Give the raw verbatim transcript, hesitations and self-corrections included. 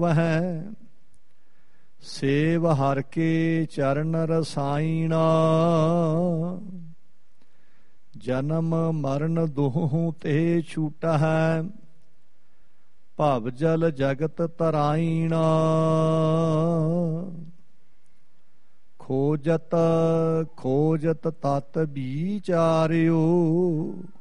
वह save her के चरण रसायणा जन्म मरण दोहूं ते छूटा है भव जल जगत तराइणा खोजत खोजत तत विचारियो